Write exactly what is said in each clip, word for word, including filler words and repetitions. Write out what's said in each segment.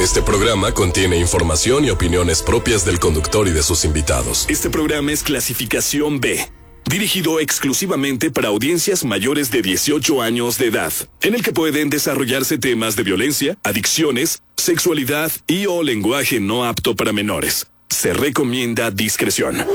Este programa contiene información y opiniones propias del conductor y de sus invitados. Este programa es clasificación B, dirigido exclusivamente para audiencias mayores de dieciocho años de edad, en el que pueden desarrollarse temas de violencia, adicciones, sexualidad y o lenguaje no apto para menores. Se recomienda discreción.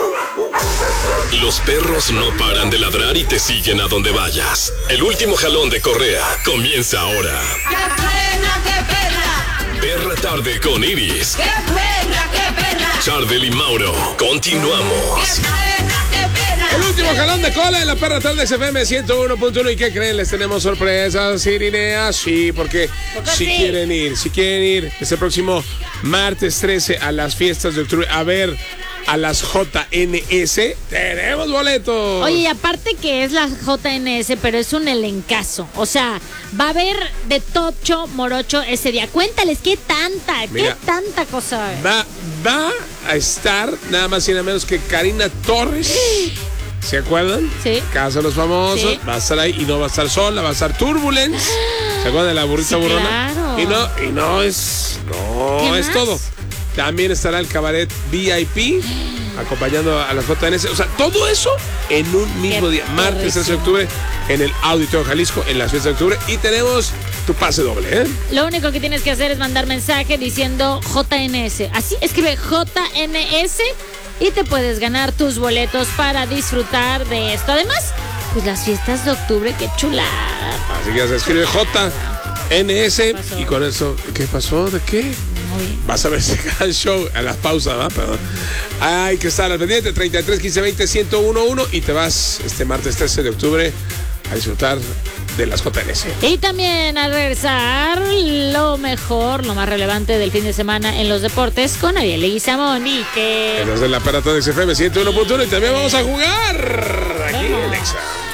Los perros no paran de ladrar y te siguen a donde vayas. El último jalón de correa comienza ahora. ¡Qué pena, qué pena! Perra Tarde con Iris. ¡Qué pena, qué pena! Charbel y Mauro. Continuamos. ¡Qué pena, qué pena! El último jalón de cola en la Perra Tarde X F M ciento uno punto uno. ¿Y qué creen? Les tenemos sorpresas, Irinea. Sí, porque si sí? quieren ir, si quieren ir este próximo martes trece a las fiestas de octubre a ver a las J N S, tenemos boletos. Oye, y aparte que es la J N S, pero es un elencazo. O sea, va a haber de tocho morocho ese día. Cuéntales, ¿qué tanta, Mira, qué tanta cosa? Va, va a estar nada más y nada menos que Karina Torres. ¿Se acuerdan? Sí. Casa de los Famosos. Sí. Va a estar ahí y no va a estar sola, va a estar Turbulence. ¿Se acuerdan de la burrita Sí, burrona? claro. Y no, y no es, no ¿Qué es más? todo. También estará el cabaret V I P acompañando a las J N S. O sea, todo eso en un mismo Qué día. Martes trece de octubre en el Auditorio Jalisco en las fiestas de octubre. Y tenemos tu pase doble, ¿eh? Lo único que tienes que hacer es mandar mensaje diciendo J N S. Así escribe J N S y te puedes ganar tus boletos para disfrutar de esto. Además, pues las fiestas de octubre, qué chulada. Así que se escribe J N S pasó? y con eso, ¿qué pasó? ¿De qué? Muy bien. Vas a ver ese gran show a la pausa, ¿va? Perdón. Hay que estar al pendiente, treinta y tres, quince, veinte, ciento uno y te vas este martes trece de octubre a disfrutar de las J N S. Y también a regresar lo mejor, lo más relevante del fin de semana en los deportes con Ariel Leguizamón y que... En los de la Perra Tarde X F M ciento uno punto uno y también vamos a jugar aquí en Exa.